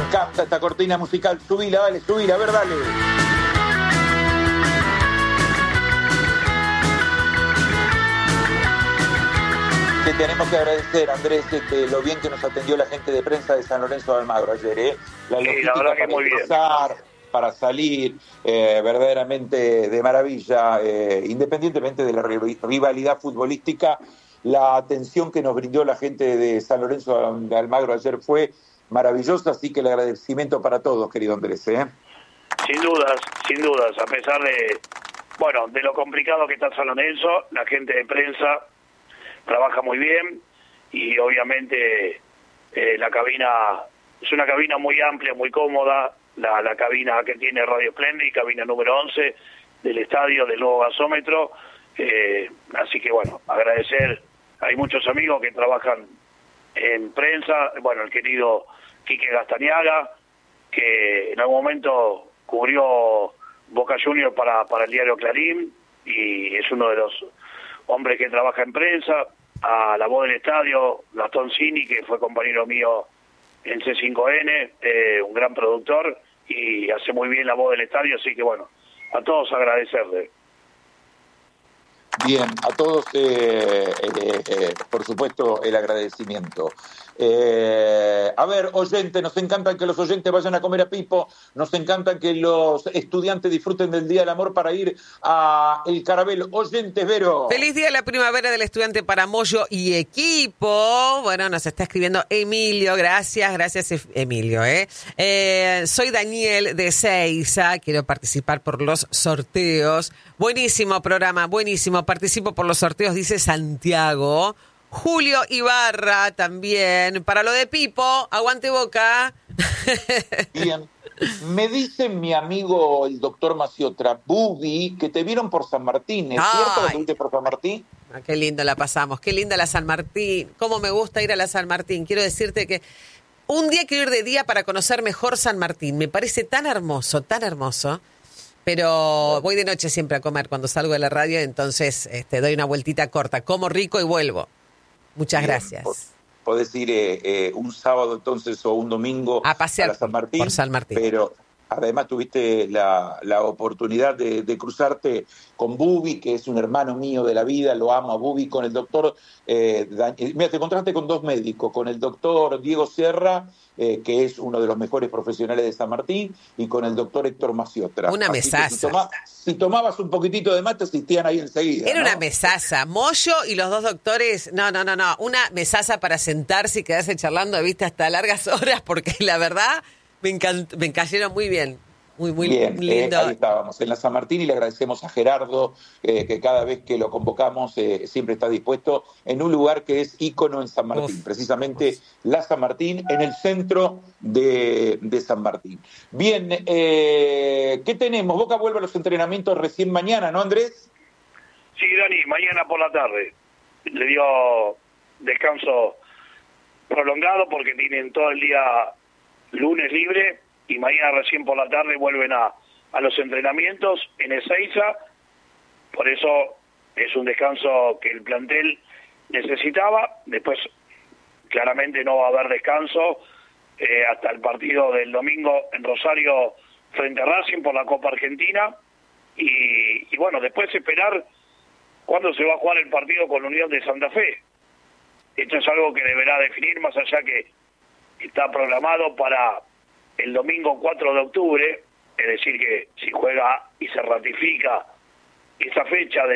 encanta esta cortina musical. Subila, dale, subila, a ver, dale. Te tenemos que agradecer, Andrés, lo bien que nos atendió la gente de prensa de San Lorenzo de Almagro ayer, La logística la verdad que para muy ingresar, para salir, verdaderamente de maravilla, independientemente de la rivalidad futbolística, la atención que nos brindó la gente de San Lorenzo de Almagro ayer fue maravillosa, así que el agradecimiento para todos, querido Andrés. Sin dudas, a pesar de lo complicado que está San Lorenzo, la gente de prensa trabaja muy bien y obviamente la cabina es una cabina muy amplia, muy cómoda, la cabina que tiene Radio Splendid, cabina número 11 del estadio del nuevo gasómetro, así que bueno, agradecer, hay muchos amigos que trabajan en prensa, bueno, el querido Quique Gastañaga, que en algún momento cubrió Boca Juniors para el diario Clarín y es uno de los hombres que trabaja en prensa, a la voz del estadio, Gastón Cini, que fue compañero mío en C5N, un gran productor y hace muy bien la voz del estadio, así que bueno, a todos agradecerle. Bien, a todos, por supuesto, el agradecimiento. A ver, oyentes, nos encanta que los oyentes vayan a comer a Pipo, nos encanta que los estudiantes disfruten del Día del Amor para ir a El Carabel. Oyentes, Vero. Feliz Día de la Primavera del Estudiante para Moyo y equipo. Bueno, nos está escribiendo Emilio, gracias Emilio. Soy Daniel de Seiza, quiero participar por los sorteos. Buenísimo programa, buenísimo, participo por los sorteos, dice Santiago. Julio Ibarra también. Para lo de Pipo, aguante Boca. Bien. Me dice mi amigo el doctor Maciotra, Bubi, que te vieron por San Martín. ¿Es cierto que te viste por San Martín? Qué lindo la pasamos, qué linda la San Martín. Cómo me gusta ir a la San Martín. Quiero decirte que un día quiero ir de día para conocer mejor San Martín. Me parece tan hermoso, pero voy de noche siempre a comer cuando salgo de la radio, entonces doy una vueltita corta, como rico y vuelvo. Muchas gracias. Podés ir un sábado entonces o un domingo a pasear a la San Martín, por San Martín. Pero además tuviste la oportunidad de cruzarte con Bubi, que es un hermano mío de la vida, lo amo a Bubi, con el doctor, mira, te encontraste con dos médicos, con el doctor Diego Sierra, que es uno de los mejores profesionales de San Martín, y con el doctor Héctor Maciotra. Una mesaza. Si tomabas un poquitito de mate, asistían ahí enseguida. Era, ¿no? Una mesaza. Moyo y los dos doctores, no. Una mesaza para sentarse y quedarse charlando, viste, hasta largas horas, porque la verdad me cayeron muy bien. Muy bien, lindo. Ahí estábamos, en la San Martín, y le agradecemos a Gerardo, que cada vez que lo convocamos siempre está dispuesto, en un lugar que es ícono en San Martín, precisamente la San Martín, en el centro de San Martín. Bien, ¿qué tenemos? Boca vuelve a los entrenamientos recién mañana, ¿no, Andrés? Sí, Dani, mañana por la tarde. Le dio descanso prolongado porque tienen todo el día lunes libre, y mañana recién por la tarde vuelven a los entrenamientos en Ezeiza. Por eso es un descanso que el plantel necesitaba. Después claramente no va a haber descanso hasta el partido del domingo en Rosario frente a Racing por la Copa Argentina, y bueno, después esperar cuándo se va a jugar el partido con Unión de Santa Fe. Esto es algo que deberá definir, más allá que está programado para el domingo 4 de octubre, es decir que si juega y se ratifica esa fecha